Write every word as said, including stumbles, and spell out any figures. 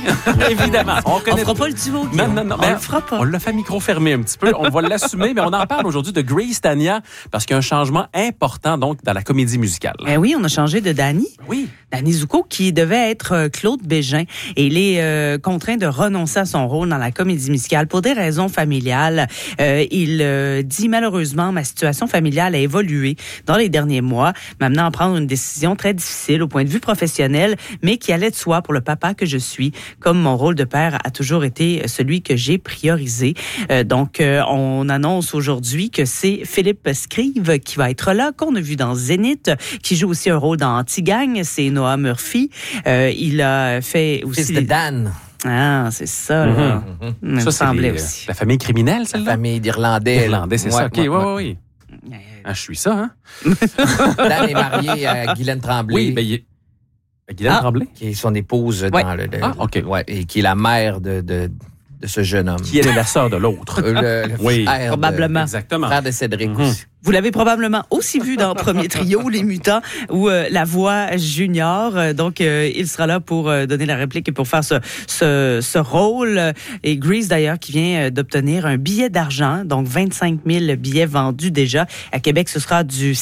Évidemment. On ne fera pas le duo. Non, non, non. On ben, le fera pas. On l'a fait micro-fermer un petit peu. On va l'assumer, mais on en parle aujourd'hui de Grace Tania parce qu'il y a un changement important donc dans la comédie musicale. Ben oui, on a changé de Danny. Oui. Danny Zuko, qui devait être Claude Bégin. Et il est euh, contraint de renoncer à son rôle dans la comédie musicale pour des raisons familiales. Euh, il euh, dit malheureusement, ma situation familiale a évolué dans les derniers mois, m'amenant à prendre une décision très difficile au point de vue professionnel, mais qui allait de soi pour le papa que je suis, comme mon rôle de père a toujours été celui que j'ai priorisé. Euh, donc, euh, on annonce aujourd'hui que c'est Philippe Scrive qui va être là, qu'on a vu dans Zénith, qui joue aussi un rôle dans Anti-Gang. C'est Noah Murphy. Euh, il a fait aussi... Fils de Dan. Ah, c'est ça, là. Mm-hmm. Il me ça, semblait c'est aussi. la famille criminelle, celle-là? La famille d'Irlandais. Irlandais, c'est ouais, ça. OK, ouais, oui, ouais. oui, oui. Ah, je suis ça, hein? Dan est marié à Guylaine Tremblay. Oui, ben, il est... Guylaine Ah. Tremblay? Qui est son épouse Ouais. dans le... le Ah, OK. Ouais, et qui est la mère de, de, de ce jeune homme. Qui est la sœur de l'autre. Euh, le, le Oui, frère de- probablement. Exactement. frère de Cédric Mhm. aussi. Vous l'avez probablement aussi vu dans Premier Trio, Les Mutants, ou euh, La Voix Junior. Euh, donc, euh, il sera là pour euh, donner la réplique et pour faire ce, ce, ce rôle. Et Grease, d'ailleurs, qui vient euh, d'obtenir un billet d'argent, donc vingt-cinq mille billets vendus déjà. À Québec, ce sera du